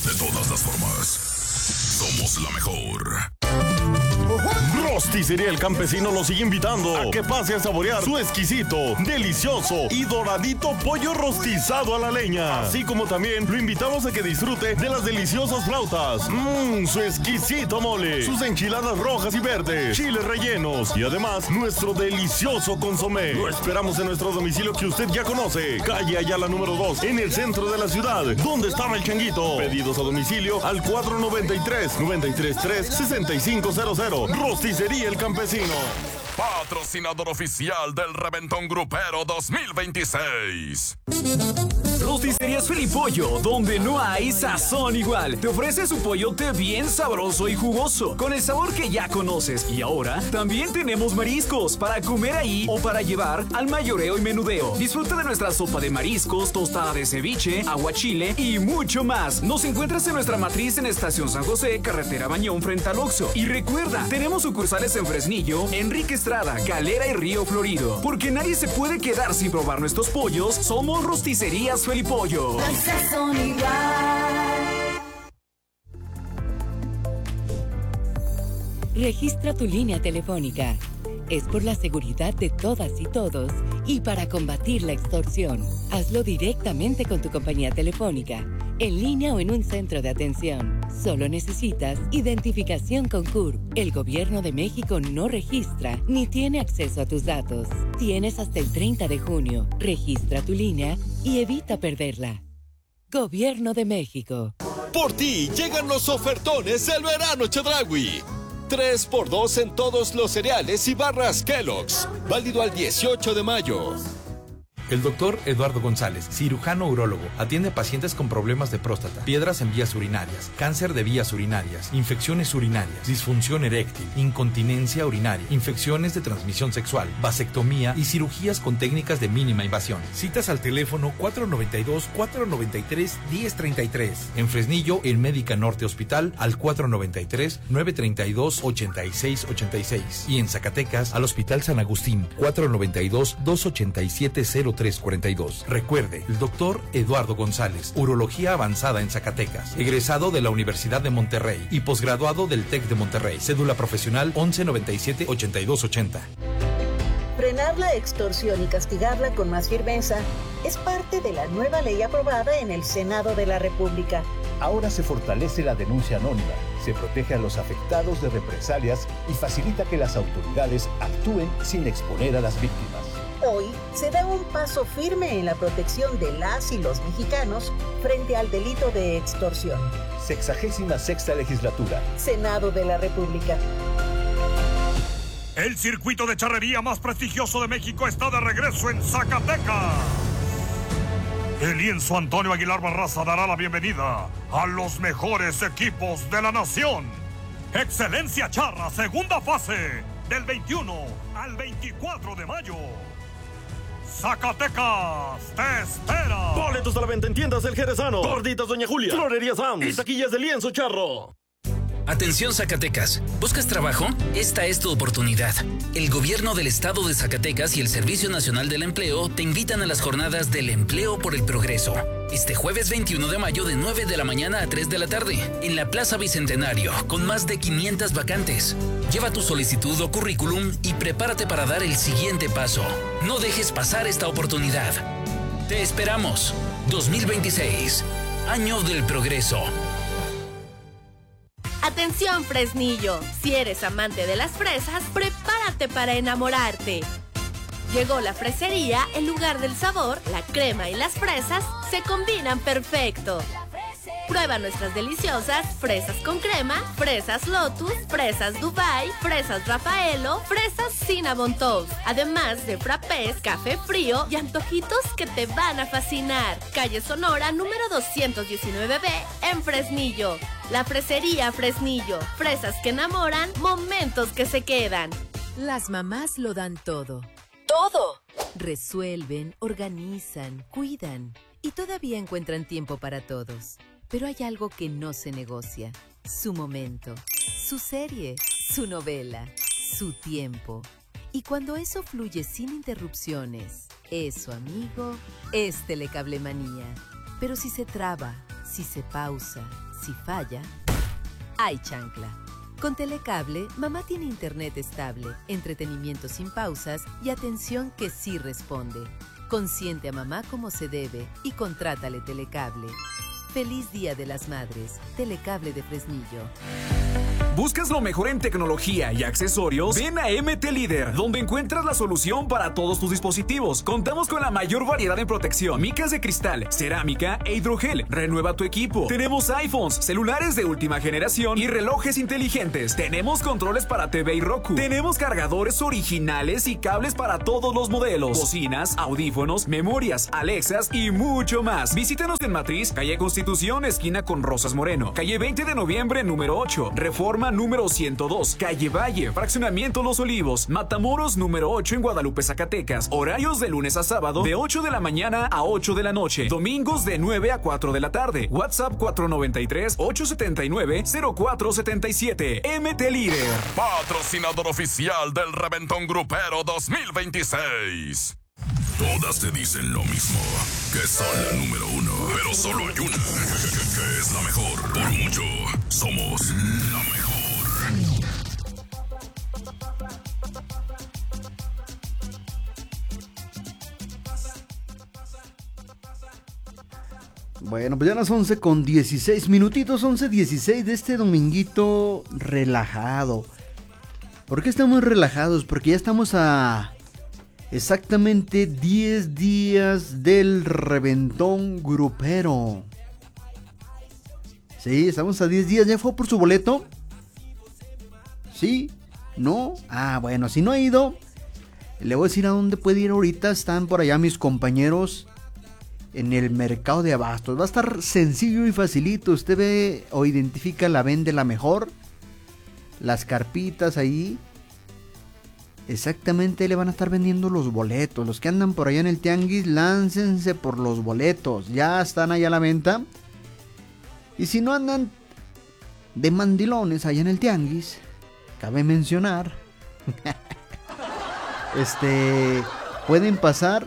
De todas las formas, somos la mejor. Rosticería El Campesino lo sigue invitando a que pase a saborear su exquisito, delicioso y doradito pollo rostizado a la leña. Así como también lo invitamos a que disfrute de las deliciosas flautas, su exquisito mole, sus enchiladas rojas y verdes, chiles rellenos y además nuestro delicioso consomé. Lo esperamos en nuestro domicilio que usted ya conoce, calle Ayala número 2, en el centro de la ciudad, donde estaba el changuito. Pedidos a domicilio al 493-933-6500. Rosticería El Campesino. Patrocinador oficial del Reventón Grupero 2026. Rosticerías Felipollo, donde no hay sazón igual. Te ofrece su pollote bien sabroso y jugoso, con el sabor que ya conoces. Y ahora también tenemos mariscos para comer ahí o para llevar al mayoreo y menudeo. Disfruta de nuestra sopa de mariscos, tostada de ceviche, aguachile y mucho más. Nos encuentras en nuestra matriz en Estación San José, Carretera Bañón, frente al Oxxo. Y recuerda, tenemos sucursales en Fresnillo, Enrique Estrada, Calera y Río Florido. Porque nadie se puede quedar sin probar nuestros pollos. Somos Rosticerías Felipollo. Registra tu línea telefónica. Es por la seguridad de todas y todos y para combatir la extorsión. Hazlo directamente con tu compañía telefónica, en línea o en un centro de atención. Solo necesitas identificación con CURP. El Gobierno de México no registra ni tiene acceso a tus datos. Tienes hasta el 30 de junio. Registra tu línea y evita perderla. Gobierno de México. Por ti llegan los ofertones del verano Chedraui. 3x2 en todos los cereales y barras Kellogg's. Válido al 18 de mayo. El doctor Eduardo González, cirujano urólogo, atiende pacientes con problemas de próstata, piedras en vías urinarias, cáncer de vías urinarias, infecciones urinarias, disfunción eréctil, incontinencia urinaria, infecciones de transmisión sexual, vasectomía y cirugías con técnicas de mínima invasión. Citas al teléfono 492-493-1033. En Fresnillo, en Médica Norte Hospital, al 493-932-8686. Y en Zacatecas, al Hospital San Agustín, 492-287-0342. Recuerde, el doctor Eduardo González, urología avanzada en Zacatecas, egresado de la Universidad de Monterrey y posgraduado del TEC de Monterrey. Cédula profesional 1197-8280. Frenar la extorsión y castigarla con más firmeza es parte de la nueva ley aprobada en el Senado de la República. Ahora se fortalece la denuncia anónima, se protege a los afectados de represalias y facilita que las autoridades actúen sin exponer a las víctimas. Hoy se da un paso firme en la protección de las y los mexicanos frente al delito de extorsión. 66ª legislatura. Senado de la República. El circuito de charrería más prestigioso de México está de regreso en Zacatecas. El lienzo Antonio Aguilar Barraza dará la bienvenida a los mejores equipos de la nación. Excelencia Charra, segunda fase, del 21 al 24 de mayo. Zacatecas te espera. Boletos a la venta en tiendas El Jerezano, Gorditas Doña Julia, Florería Sams y taquillas de Lienzo Charro. Atención Zacatecas, ¿buscas trabajo? Esta es tu oportunidad. El Gobierno del Estado de Zacatecas y el Servicio Nacional del Empleo te invitan a las jornadas del Empleo por el Progreso. Este jueves 21 de mayo de 9 de la mañana a 3 de la tarde, en la Plaza Bicentenario, con más de 500 vacantes. Lleva tu solicitud o currículum y prepárate para dar el siguiente paso. No dejes pasar esta oportunidad. Te esperamos. 2026, Año del Progreso. Atención Fresnillo, si eres amante de las fresas, prepárate para enamorarte. Llegó la fresería, en lugar del sabor, la crema y las fresas se combinan perfecto. Prueba nuestras deliciosas fresas con crema, fresas Lotus, fresas Dubai, fresas Rafaelo, fresas Cinnamon Toast, además de frappés, café frío y antojitos que te van a fascinar. Calle Sonora, número 219B, en Fresnillo. La fresería Fresnillo, fresas que enamoran, momentos que se quedan. Las mamás lo dan todo. ¡Todo! Resuelven, organizan, cuidan y todavía encuentran tiempo para todos. Pero hay algo que no se negocia: su momento, su serie, su novela, su tiempo. Y cuando eso fluye sin interrupciones, eso, amigo, es Telecablemanía. Pero si se traba, si se pausa, Si falla, hay chancla. Con Telecable, mamá tiene internet estable, entretenimiento sin pausas y atención que sí responde. Consiente a mamá como se debe y contrátale Telecable. Feliz Día de las Madres. Telecable de Fresnillo. ¿Buscas lo mejor en tecnología y accesorios? Ven a MT Líder, donde encuentras la solución para todos tus dispositivos. Contamos con la mayor variedad en protección, micas de cristal, cerámica e hidrogel. Renueva tu equipo. Tenemos iPhones, celulares de última generación y relojes inteligentes. Tenemos controles para TV y Roku. Tenemos cargadores originales y cables para todos los modelos. Bocinas, audífonos, memorias, Alexas y mucho más. Visítanos en Matriz, calle Constitución, esquina con Rosas Moreno. Calle 20 de noviembre, número 8. Reforma número 102, calle Valle, fraccionamiento Los Olivos, Matamoros número 8 en Guadalupe, Zacatecas. Horarios de lunes a sábado de 8 de la mañana a 8 de la noche. Domingos de 9 a 4 de la tarde. WhatsApp 493-879-0477. MT Líder. Patrocinador oficial del Reventón Grupero 2026. Todas te dicen lo mismo, que son la número uno, pero solo hay una, que es la mejor. Por mucho, somos la mejor. Bueno, pues ya las 11 con 16 minutitos, 11:16 de este dominguito relajado. ¿Por qué estamos relajados? Porque ya estamos a exactamente 10 días del Reventón Grupero. Sí, estamos a 10 días. ¿Ya fue por su boleto? ¿Sí? ¿No? Ah, bueno, si no ha ido, le voy a decir a dónde puede ir ahorita. Están por allá mis compañeros en el mercado de abastos. Va a estar sencillo y facilito. Usted ve o identifica la vende la mejor, las carpitas ahí. Exactamente, le van a estar vendiendo los boletos. Los que andan por allá en el tianguis, láncense por los boletos. Ya están allá a la venta. Y si no andan de mandilones allá en el tianguis, cabe mencionar, pueden pasar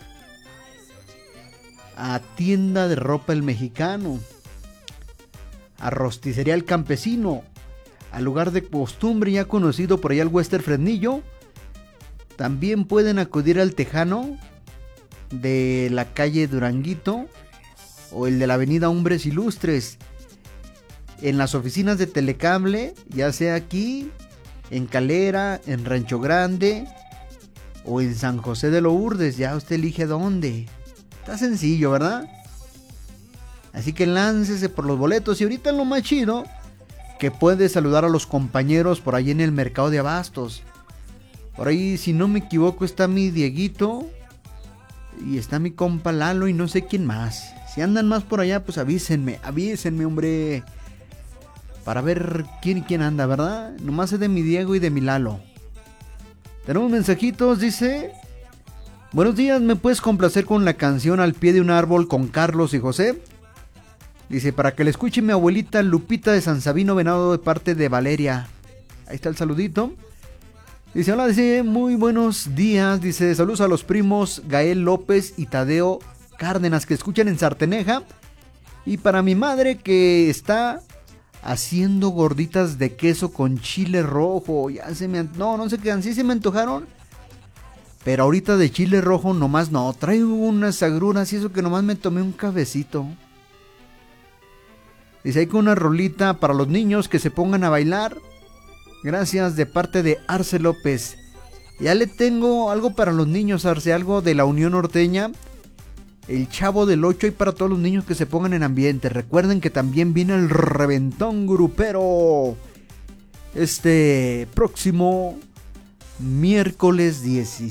a Tienda de Ropa El Mexicano, a Rosticería El Campesino, al lugar de costumbre ya conocido por allá, el Western Fresnillo. También pueden acudir al Tejano de la calle Duranguito o el de la avenida Hombres Ilustres. En las oficinas de Telecable, ya sea aquí, en Calera, en Rancho Grande o en San José de Lourdes, ya usted elige dónde. Está sencillo, ¿verdad? Así que láncese por los boletos. Y ahorita lo más chido, que puede saludar a los compañeros por ahí en el mercado de abastos. Por ahí, si no me equivoco, está mi Dieguito y está mi compa Lalo y no sé quién más. Si andan más por allá, pues avísenme, hombre, para ver quién anda, ¿verdad? Nomás es de mi Diego y de mi Lalo. Tenemos mensajitos, dice: buenos días, ¿me puedes complacer con la canción Al pie de un árbol con Carlos y José? Dice, para que le escuche mi abuelita Lupita de San Sabino Venado de parte de Valeria. Ahí está el saludito. Dice, hola, dice, muy buenos días. Dice, saludos a los primos Gael López y Tadeo Cárdenas que escuchan en Sarteneja. Y para mi madre que está haciendo gorditas de queso con chile rojo. Ya se me... No se quedan, sí se me antojaron. Pero ahorita de chile rojo nomás no. Traigo unas agruras y eso que nomás me tomé un cafecito. Dice, hay con una rolita para los niños que se pongan a bailar. Gracias, de parte de Arce López. Ya le tengo algo para los niños, Arce, algo de la Unión Norteña. El Chavo del 8 y para todos los niños que se pongan en ambiente. Recuerden que también viene el Reventón Grupero. Próximo miércoles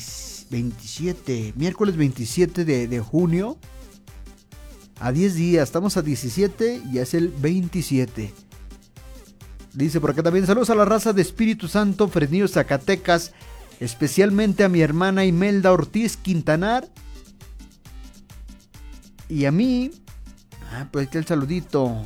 27 de junio. A 10 días, estamos a 17 y es el 27. Dice por acá también, saludos a la raza de Espíritu Santo, Fresnillo, Zacatecas, especialmente a mi hermana Imelda Ortiz Quintanar. Y a mí, pues ahí está el saludito.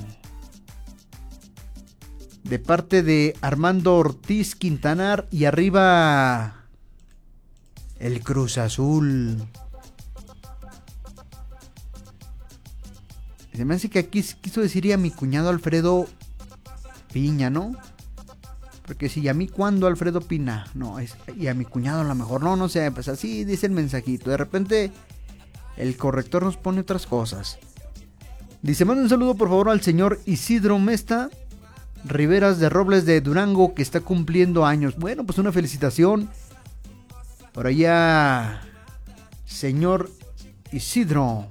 De parte de Armando Ortiz Quintanar y arriba el Cruz Azul. Se me hace que aquí quiso decir y a mi cuñado Alfredo Piña, ¿no? Porque si a mí cuando Alfredo Pina, no, es y a mi cuñado a lo mejor, no sé, pues así dice el mensajito. De repente el corrector nos pone otras cosas. Dice, manda un saludo por favor al señor Isidro Mesta Riveras de Robles de Durango, que está cumpliendo años. Bueno, pues una felicitación por allá, señor Isidro.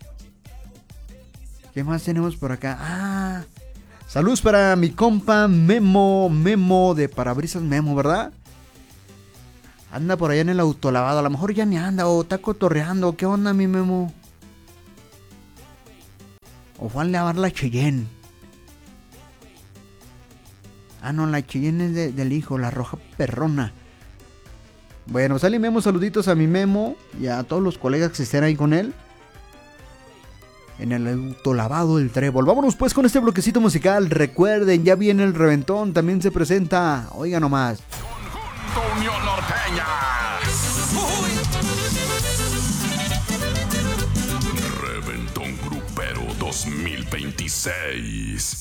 ¿Qué más tenemos por acá? Saludos para mi compa Memo de Parabrisas Memo, ¿verdad? Anda por allá en el autolavado, a lo mejor ya ni anda o está cotorreando. ¿Qué onda, mi Memo? O fue a lavar la Cheyenne. No, la Cheyenne es del hijo, la roja perrona. Bueno, sale Memo, saluditos a mi Memo y a todos los colegas que estén ahí con él en el autolavado del Trébol. Vámonos pues con este bloquecito musical. Recuerden, ya viene el reventón, también se presenta, oiga nomás, Conjunto Unión Norteña. Reventón Grupero 2026.